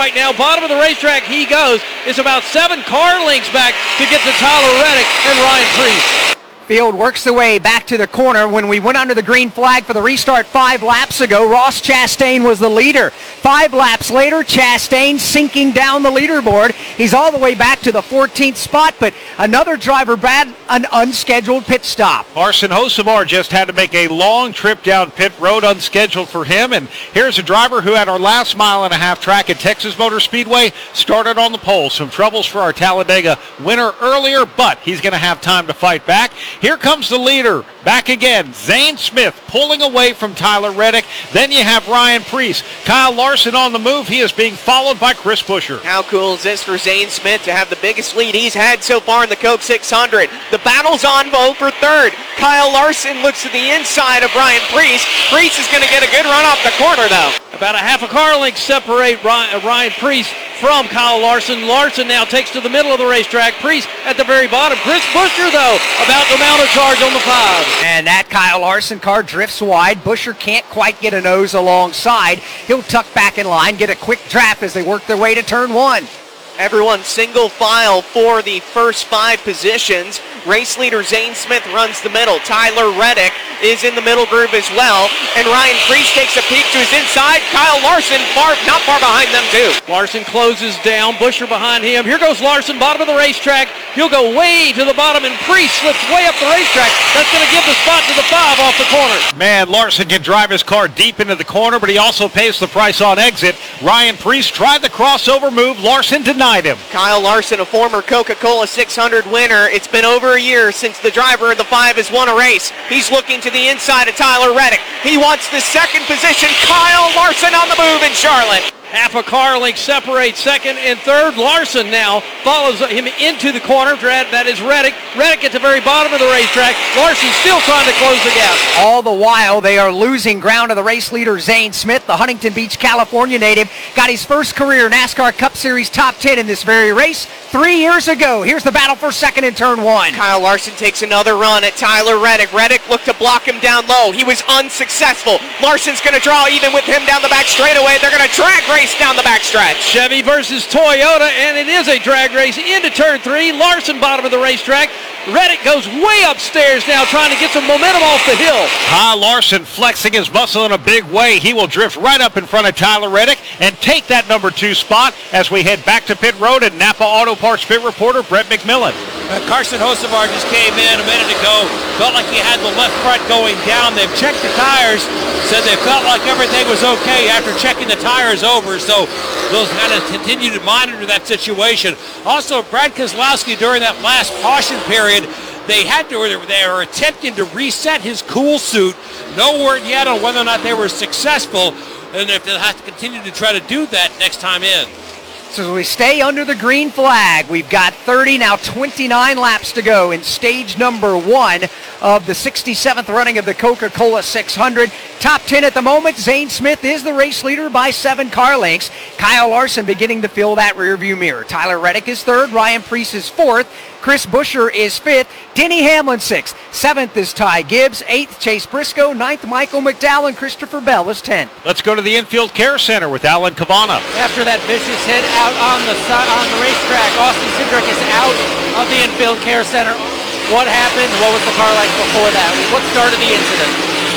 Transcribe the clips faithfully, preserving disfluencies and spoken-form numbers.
right now. Bottom of the racetrack he goes. It's about seven car lengths back to get to Tyler Reddick and Ryan Preece. Field works the way back to the corner. When we went under the green flag for the restart five laps ago, Ross Chastain was the leader. Five laps later, Chastain sinking down the leaderboard. He's all the way back to the fourteenth spot, but another driver bad an unscheduled pit stop. Larson Hocevar just had to make a long trip down pit road, unscheduled for him. And here's a driver who had our last mile and a half track at Texas Motor Speedway, started on the pole. Some troubles for our Talladega winner earlier, but he's going to have time to fight back. Here comes the leader, back again, Zane Smith pulling away from Tyler Reddick. Then you have Ryan Preece. Kyle Larson on the move. He is being followed by Chris Buescher. How cool is this for Zane Smith to have the biggest lead he's had so far in the Coke six hundred? The battle's on both for third. Kyle Larson looks to the inside of Ryan Preece. Preece is going to get a good run off the corner, though. About a half a car length separate Ryan, Ryan Preece from Kyle Larson. Larson now takes to the middle of the racetrack. Preece at the very bottom. Chris Buescher, though, about to mount a charge on the five. And that Kyle Larson car drifts wide. Buescher can't quite get a nose alongside. He'll tuck back in line, get a quick draft as they work their way to turn one. Everyone single file for the first five positions. Race leader Zane Smith runs the middle. Tyler Reddick is in the middle groove as well. And Ryan Preece takes a peek to his inside. Kyle Larson far, not far behind them too. Larson closes down. Buescher behind him. Here goes Larson, bottom of the racetrack. He'll go way to the bottom, and Preece slips way up the racetrack. That's going to give the spot to the five off the corner. Man, Larson can drive his car deep into the corner, but he also pays the price on exit. Ryan Preece tried the crossover move. Larson denied him. Kyle Larson, a former Coca-Cola six hundred winner. It's been over a year since the driver of the five has won a race. He's looking to the inside of Tyler Reddick. He wants the second position. Kyle Larson on the move in Charlotte. Half a car length separates second and third. Larson now follows him into the corner. That is Reddick. Reddick at the very bottom of the racetrack. Larson still trying to close the gap. All the while, they are losing ground to the race leader, Zane Smith, the Huntington Beach, California native. Got his first career NASCAR Cup Series top ten in this very race three years ago. Here's the battle for second in turn one. Kyle Larson takes another run at Tyler Reddick. Reddick looked to block him down low. He was unsuccessful. Larson's going to draw even with him down the back straightaway. They're going to drag race down the backstretch. Chevy versus Toyota, and it is a drag race into turn three. Larson bottom of the racetrack. Reddick goes way upstairs now, trying to get some momentum off the hill. Kyle Larson flexing his muscle in a big way. He will drift right up in front of Tyler Reddick and take that number two spot as we head back to pit road. And Napa Auto Parts pit reporter Brett McMillan. Uh, Carson Hocevar just came in a minute ago. Felt like he had the left front going down. They've checked the tires. Said they felt like everything was okay after checking the tires over. So they'll kind of continue to monitor that situation. Also, Brad Keselowski during that last caution period, they had to, they were attempting to reset his cool suit. No word yet on whether or not they were successful, and if they'll have to continue to try to do that next time in. So we stay under the green flag. We've got thirty, now twenty-nine laps to go in stage number one of the sixty-seventh running of the Coca-Cola six hundred. Top ten at the moment. Zane Smith is the race leader by seven car lengths. Kyle Larson beginning to fill that rearview mirror. Tyler Reddick is third. Ryan Preece is fourth. Chris Buescher is fifth. Denny Hamlin sixth. Seventh is Ty Gibbs. Eighth, Chase Briscoe. Ninth, Michael McDowell. And Christopher Bell is tenth. Let's go to the infield care center with Alan Cavana. After that vicious hit out on the on the racetrack, Austin Cindric is out of the infield care center. What happened? What was the car like before that? What started the incident?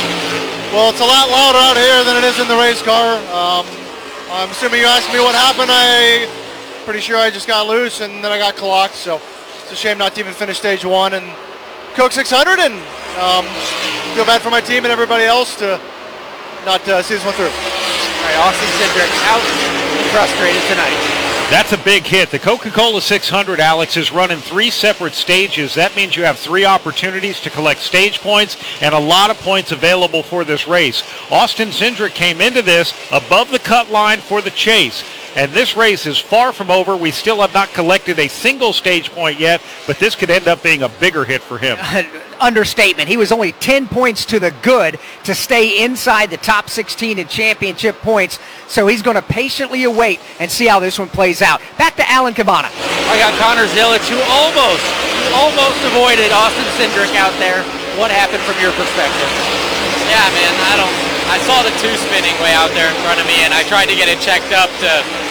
Well, it's a lot louder out here than it is in the race car. Um, I'm assuming you asked me what happened. I pretty sure I just got loose and then I got clocked. So it's a shame not to even finish stage one and Coke six hundred, and um, feel bad for my team and everybody else to not uh, see this one through. All right, Austin Cindric out and frustrated tonight. That's a big hit. The Coca-Cola six hundred, Alex, is run in three separate stages. That means you have three opportunities to collect stage points and a lot of points available for this race. Austin Cindric came into this above the cut line for the chase. And this race is far from over. We still have not collected a single stage point yet, but this could end up being a bigger hit for him. Understatement. He was only ten points to the good to stay inside the top sixteen in championship points, so he's going to patiently await and see how this one plays out. Back to Alan Cavana. I got Connor Zilic, who almost, almost avoided Austin Cindric out there. What happened from your perspective? Yeah, man, I don't, I saw the two spinning way out there in front of me, and I tried to get it checked up to